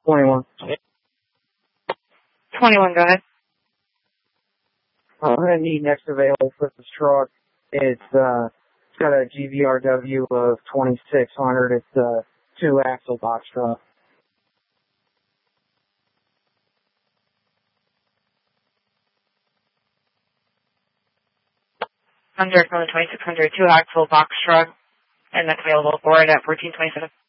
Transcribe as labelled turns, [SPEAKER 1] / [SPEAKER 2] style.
[SPEAKER 1] 21.
[SPEAKER 2] 21, go ahead.
[SPEAKER 1] I'm going to need next available for this truck. It's got a GVRW of 2600. It's a 2-axle box truck.
[SPEAKER 2] Under from the 2600 2-axle box truck, and that's available for it at 1427.